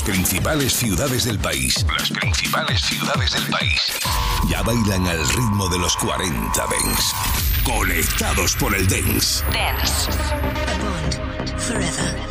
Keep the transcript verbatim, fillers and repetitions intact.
Las principales ciudades del país. Las principales ciudades del país. Ya bailan al ritmo de los cuarenta Dance. Conectados por el Dance. Dance. A bond forever.